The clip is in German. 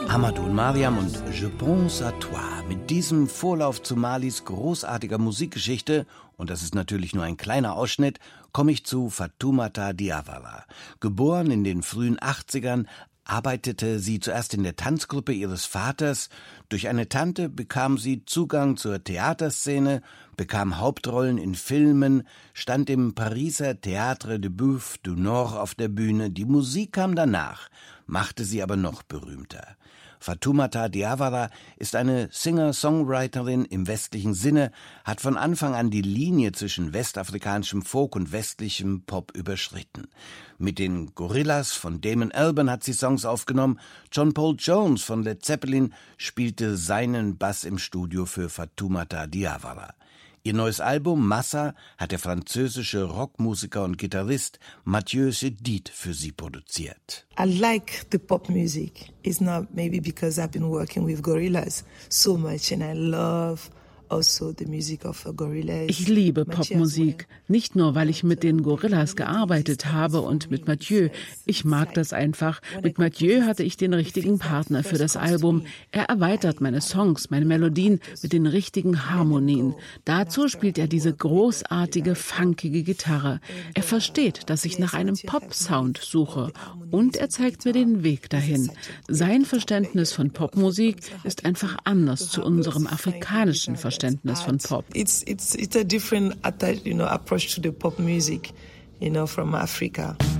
Amadou und Mariam und Je pense à toi. Mit diesem Vorlauf zu Malis großartiger Musikgeschichte, und das ist natürlich nur ein kleiner Ausschnitt, komme ich zu Fatoumata Diawara. Geboren in den frühen 80ern, arbeitete sie zuerst in der Tanzgruppe ihres Vaters. Durch eine Tante bekam sie Zugang zur Theaterszene, bekam Hauptrollen in Filmen, stand im Pariser Théâtre de Boeuf du Nord auf der Bühne. Die Musik kam danach, machte sie aber noch berühmter. Fatoumata Diawara ist eine Singer-Songwriterin im westlichen Sinne, hat von Anfang an die Linie zwischen westafrikanischem Folk und westlichem Pop überschritten. Mit den Gorillaz von Damon Albarn hat sie Songs aufgenommen. John Paul Jones von Led Zeppelin spielte seinen Bass im Studio für Fatoumata Diawara. Ihr neues Album Massa hat der französische Rockmusiker und Gitarrist Mathieu Chédid für sie produziert. I like the pop music. It's not maybe because I've been working with Gorillaz so much and I love also the music of Gorillaz. Ich liebe Popmusik, nicht nur, weil ich mit den Gorillaz gearbeitet habe und mit Mathieu. Ich mag das einfach. Mit Mathieu hatte ich den richtigen Partner für das Album. Er erweitert meine Songs, meine Melodien mit den richtigen Harmonien. Dazu spielt er diese großartige, funkige Gitarre. Er versteht, dass ich nach einem Pop-Sound suche und er zeigt mir den Weg dahin. Sein Verständnis von Popmusik ist einfach anders zu unserem afrikanischen Verständnis von Pop. It's a different approach to the pop music, from Africa.